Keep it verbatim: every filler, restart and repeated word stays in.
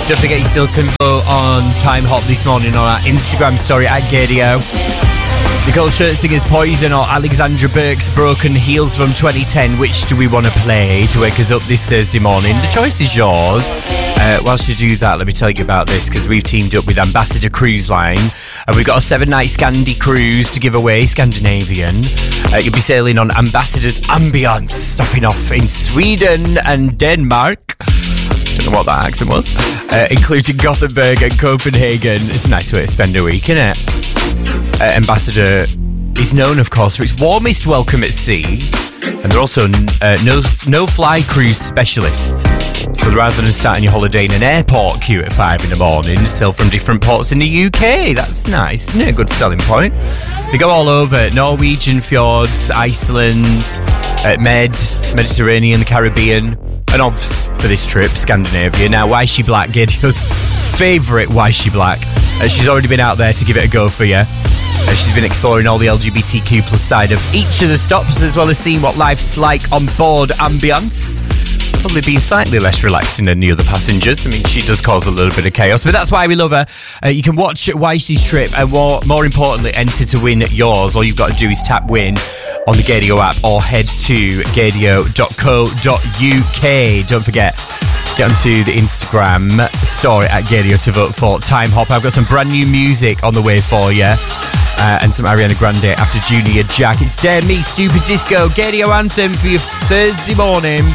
Don't forget you still can vote on Time Hop this morning on our Instagram story at Gadio. Nicole Scherzinger's Poison or Alexandra Burke's Broken Heels from twenty ten. Which do we want to play to wake us up this Thursday morning? The choice is yours. Uh, whilst you do that, let me tell you about this, because we've teamed up with Ambassador Cruise Line and we've got a seven-night Scandi cruise to give away, Scandinavian. Uh, you'll be sailing on Ambassador's Ambiance, stopping off in Sweden and Denmark. Don't know what that accent was. Uh, including Gothenburg and Copenhagen. It's a nice way to spend a week, isn't it? Uh, Ambassador is known, of course, for its warmest welcome at sea, and they're also uh, no no fly cruise specialists. So rather than starting your holiday in an airport queue at five in the morning, sail from different ports in the U K. That's nice, isn't it? A good selling point. They go all over: Norwegian fjords, Iceland, uh, Med, Mediterranean, the Caribbean, and obviously for this trip, Scandinavia. Now, Why Is She Black? Gadio's favourite Why Is She Black. Uh, she's already been out there to give it a go for you. Uh, she's been exploring all the L G B T Q plus side of each of the stops, as well as seeing what life's like on board Ambiance. Probably being slightly less relaxing than the other passengers. I mean, she does cause a little bit of chaos, but that's why we love her. Uh, you can watch Wisey's trip and more, more importantly, enter to win yours. All you've got to do is tap win on the Gadio app or head to gadio dot co dot uk. Don't forget, get onto the Instagram story at Gadio to vote for Time Hop. I've got some brand new music on the way for you. Uh, and some Ariana Grande after Junior Jack. It's Dare Me, Stupid Disco, Gadio anthem for your Thursday morning.